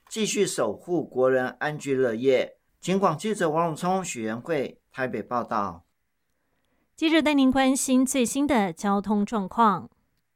继续守护国人安居乐业。警广记者王永聪、许元惠台北报道。 接着带您关心最新的交通状况。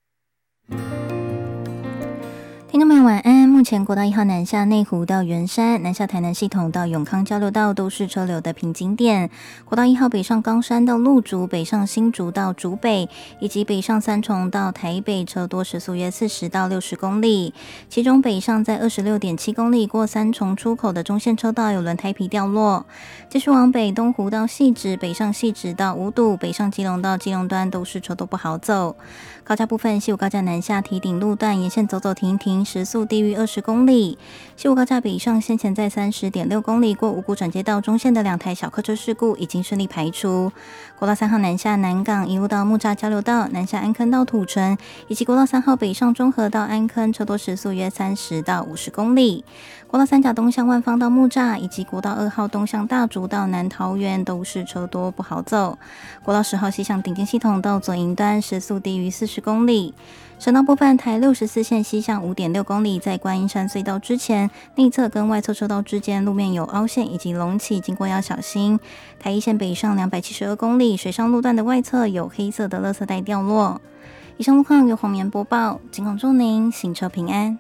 听众朋友晚安，目前国道1号南下内湖到圆山，南下台南系统到永康交流道都是车流的瓶颈点。国道1号北上冈山到鹿竹，北上新竹到竹北，以及北上三重到台北，车多时速约40到60公里。其中北上在26.7公里过三重出口的中线车道有轮胎皮掉落。继续往北，东湖到汐止，北上汐止到五堵，北上基隆到基隆端都是车多不好走。高架部分，西武高架南下堤顶路段沿线走走停停，时速低于20公里。西武高架北上先前在30.6公里过五股转接道中线的2台小客车事故已经顺利排除。国道3号南下南港一路到木栅交流道，南下安坑到土城，以及国道3号北上中和到安坑，车多时速约30到50公里。国道3甲东向万芳到木栅，以及国道2号东向大竹到南桃园都是车多不好走。国道10号西向顶尖系统到左营端，时速低于40公里。省道部分，台64线西向5.6公里，在观音山隧道之前，内侧跟外侧车道之间路面有凹陷以及隆起，经过要小心。台一线北上272公里，水上路段的外侧有黑色的垃圾袋掉落。以上路况由黄棉播报，警广祝您行车平安。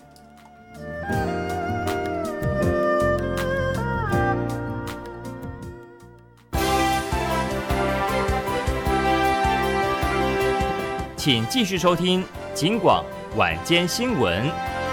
请继续收听警广晚间新闻。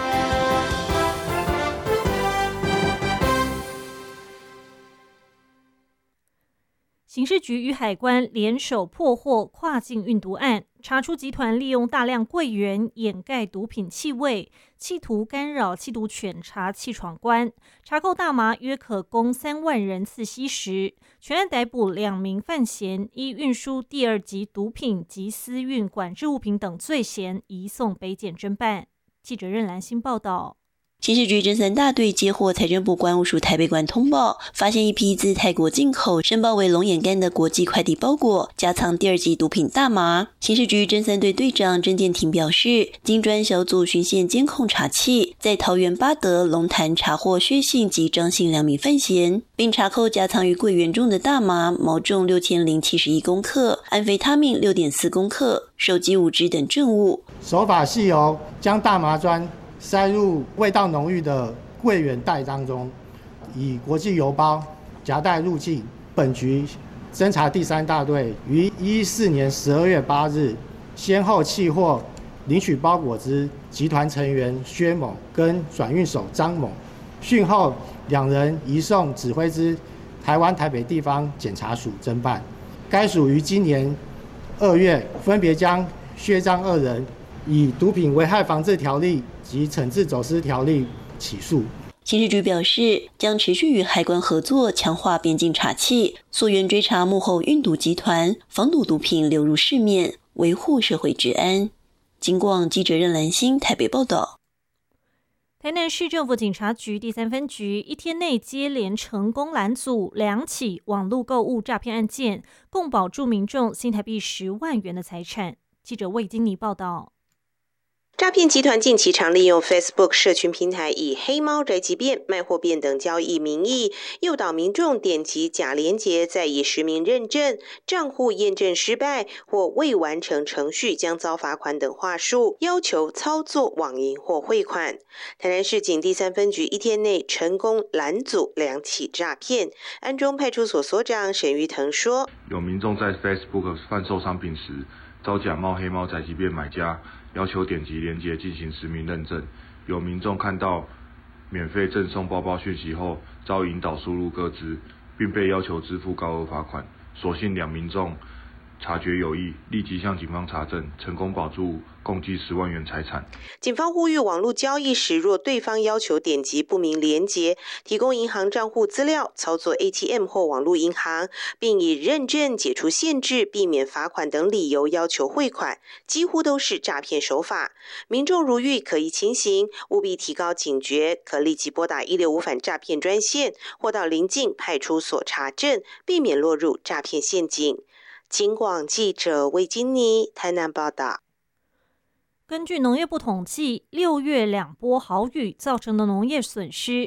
刑事局与海关联手破获跨境运毒案，查出集团利用大量柜员掩盖毒品气味，企图干扰缉毒犬查缉闯关，查扣大麻约可供3万人次吸食。全案逮捕2名犯嫌，依运输第2级毒品及私运管制物品等罪嫌，移送北检侦办。记者任兰心报道。 刑事局侦三大队接获财政部关务署台北馆通报，发现一批自泰国进口、申报为龙眼干的国际快递包裹，夹藏第2级毒品大麻。刑事局侦三队队长郑建庭表示，经专小组循线监控查缉，在桃园八德、龙潭查获薛姓及张姓2名犯嫌，并查扣夹藏于柜员中的大麻，毛重6071公克，安非他命6.4公克，手机5支等证物。 手法细由将大麻砖塞入味道浓郁的柜员袋当中，以国际邮包夹带入境。本局侦查第3大队于2014年12月8日，先后契获领取包裹之集团成员薛某跟转运手张某，讯后2人移送指挥之台湾台北地方检察署侦办。该署于今年2月分别将薛张2人以毒品危害防治条例及惩治走私条例起诉。 刑事局表示，将持续与海关合作，强化边境查缉，溯源追查幕后运毒集团，防堵毒品流入市面，维护社会治安。警广记者任兰心台北报道。 台南市政府警察局第3分局1天内接连成功拦阻2起网络购物诈骗案件，共保住民众新台币10万元的财产。记者魏金妮报道。 诈骗集团近期常利用 Facebook 社群平台，以黑猫宅急便、卖货便等交易名义，诱导民众点击假连结，再以实名认证、账户验证失败或未完成程序将遭罚款等话术，要求操作网银或汇款。台南市警第3分局1天内成功拦阻2起诈骗。安中派出所所长沈玉腾说：“ 有民众在 Facebook 贩售商品时，遭假冒黑猫宅急便买家要求点击连结进行实名认证，有民众看到免费赠送包包讯息后，遭引导输入个资，并被要求支付高额罚款。所幸2民众察觉有异，立即向警方查证，成功保住共计10万元财产。 警方呼吁网络交易时，若对方要求点击不明连结，提供银行账户资料、操作 ATM 或网络银行，并以认证、解除限制、避免罚款等理由要求汇款，几乎都是诈骗手法。民众如遇可疑情形，务必提高警觉，可立即拨打165反诈骗专线，或到邻近派出所查证，避免落入诈骗陷阱。警广记者魏金妮台南报道。 根据农业部统计，6月2波豪雨造成的农业损失